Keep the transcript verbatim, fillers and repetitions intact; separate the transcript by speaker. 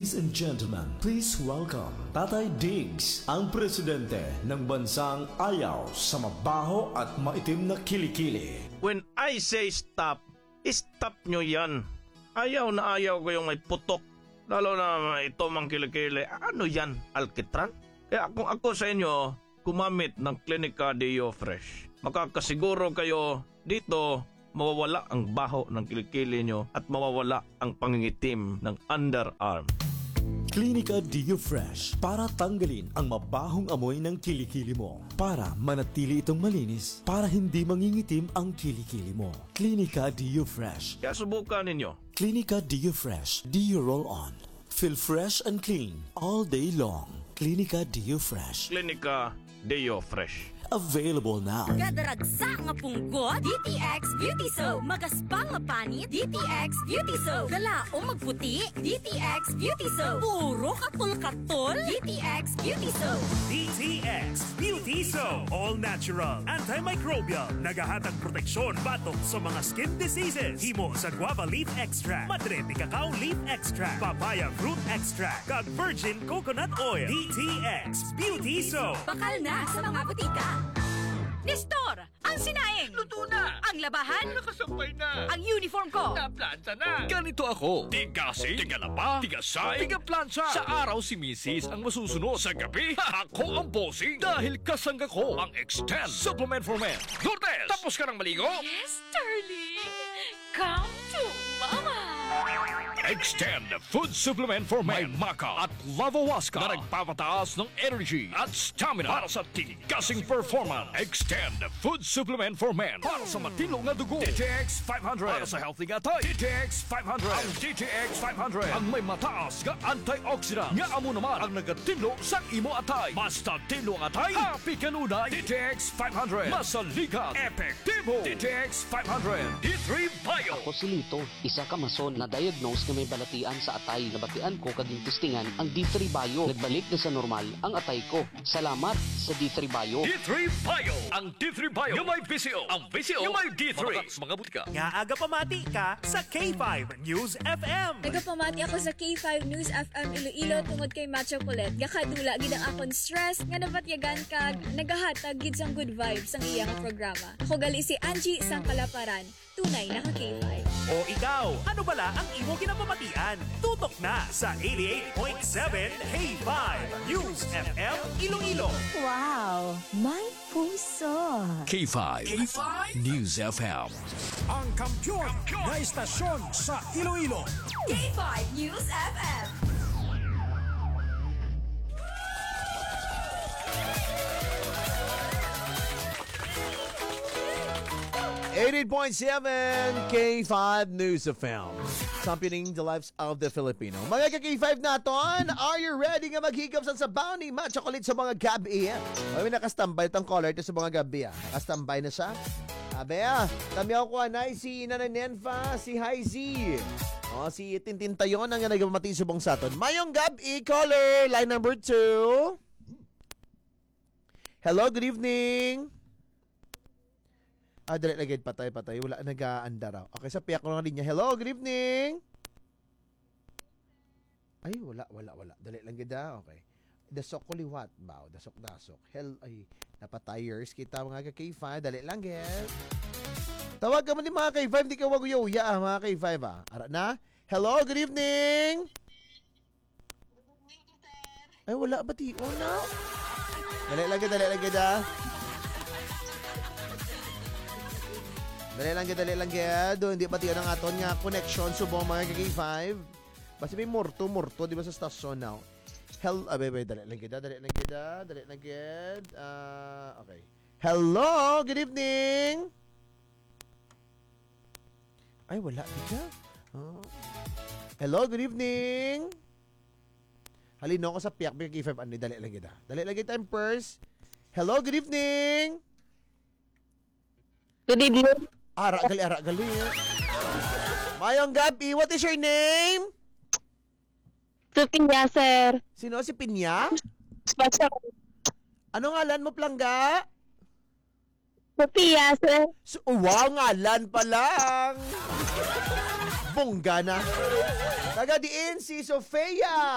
Speaker 1: Ladies and gentlemen, please welcome Tatay Diggs, ang presidente ng bansang ayaw sa mabaho at maitim na kilikili.
Speaker 2: When I say stop, stop nyo yan. Ayaw na ayaw ko yung may putok. Lalo na ito mang kilikili. Ano yan? Alkitran? Kaya kung ako sa inyo, kumamit ng Clinica Deo Fresh. Makakasiguro kayo dito mawawala ang baho ng kilikili nyo at mawawala ang pangingitim ng underarm.
Speaker 1: Clinica Deo Fresh para tanggalin ang mabahong amoy ng kilikili mo. Para manatili itong malinis, para hindi mangingitim ang kilikili mo. Clinica Deo Fresh.
Speaker 2: Kaya subukan ninyo.
Speaker 1: Clinica Deo Fresh Deo Roll-On. Feel fresh and clean all day long. Clinica Deo Fresh.
Speaker 2: Clinica Deo Fresh.
Speaker 1: Available now.
Speaker 3: Kadaragsa nga punggot, D T X Beauty Soap. Magaspang nga panit, D T X Beauty Soap. Gala o magputi, D T X Beauty Soap. Puro katol-katol, D T X Beauty Soap.
Speaker 4: D T X Beauty Soap. All natural, antimicrobial, nagahatag proteksyon batok sa mga skin diseases. Himo sa guava leaf extract, madre de cacao leaf extract, papaya fruit extract, kag virgin coconut oil. D T X Beauty Soap.
Speaker 3: Bakal na sa mga butika. Nestor, ang sinaing.
Speaker 5: Luto na!
Speaker 3: Ang labahan.
Speaker 5: Nakasampay na!
Speaker 3: Ang uniform ko.
Speaker 5: Naplansa na!
Speaker 6: Ganito ako. Tigasing, tigalaba, tigasay, tigaplansya. Sa araw si Missus ang masusunod. Sa gabi, ako ang bossing. Dahil kasangga ko ang Extend Supplement for Men. Lourdes, tapos ka ng maligo?
Speaker 3: Yes, darling. Come to mama.
Speaker 6: Extend Food Supplement for Men. May Maca at Lavawaska na nagpapataas ng energy at stamina para sa tigasing performance. Extend Food Supplement for Men para sa matilong na dugo. D T X five hundred para sa healthy gatay. D T X five hundred. Ang D T X five hundred ang may mataas nga antioxidant. Nga amo naman ang nagatilo sa imo atay. Basta tilo ang atay, happy kanunay. D T X five hundred. Masaligat, epektibo. D T X five hundred. D three Bio.
Speaker 7: Ako si Lito, isa ka mason na diagnose na may balatian sa atay. Nabatian ko kaging testingan ang D three Bio. Nagbalik na sa normal ang atay ko. Salamat sa D three Bio.
Speaker 6: D three Bio. Ang D three Bio yung may V C O. Ang V C O yung may D three. Mga, mga butika.
Speaker 4: Nga aga pamati ka sa K five News F M.
Speaker 8: Nagapamati ako sa K five News F M Iloilo tungod kay Macho Colette. Gakadula gid ang akong stress nga nabatyagan kag nagahatag gid sang good vibes ang iyang programa. Ako gali si Angie sang Kalaparan. Tunay na ka K five.
Speaker 4: O ikaw, ano bala ang imo ginapamatian? Tutok na sa eighty-eight point seven K five News F M Iloilo.
Speaker 9: Wow, may puso.
Speaker 6: K five. K five News F M.
Speaker 4: Ang kampiyon na istasyon sa Iloilo.
Speaker 3: K five News F M.
Speaker 10: eighty-eight point seven K five News F M. Championing the lives of the Filipino. Mga ka-K five naton, are you ready nga maghigap sa sabaw ni Macho Colette sa mga gabi? Ay, nakastambay itong caller to sa mga gabi. Nakastambay na siya. Abe, ah, kami ako anay si Nanay Nenfa, si Haizy. O, si Tintin Tayon ang nagmamati subong saton. Mayong gabi, caller, line number two. Hello, good evening. Ah, dali lagay patay, patay. Wala nag-aanda raw. Okay, sa piyak ko ng linya. Hello, good evening. Ay, wala, wala, wala. Dali lang gida. Okay. Dasok ko liwat. Bao, dasok, dasok. Hell, ay, napatayers kita mga ka-K five. Dali lang, get. Tawag ka mo din mga K five. Di ka wag-uya, ah, mga K five, ah. Ara na. Hello, good evening. Ay, wala ba ti? Oh, no. Dali lang gida, dali lang gida. Dali lang dali lang kaya doon, hindi pati ang aton nga connection subong mga K five. Basta may murto, murto, di ba sa stasyon now? Hell, abay, abay, dali lang kita, dali lang kita, dali lang kita. Uh, okay. Hello, good evening. Ay, wala, di ka? Oh. Hello, good evening. Halino ko sa piyak, K five, ano, dali lang kita. Dali lang kita, first. Hello, good evening.
Speaker 11: Good evening.
Speaker 10: Ara gali, ara gali. Mayong gabi, what is your name?
Speaker 11: Sophia, sir.
Speaker 10: Sino si Pinya?
Speaker 11: Sponsor.
Speaker 10: Ano ngalan mo, Plangga?
Speaker 11: Sophia, sir.
Speaker 10: So, wow, ngalan pa lang. Bongga na. Taga diin si Sofia.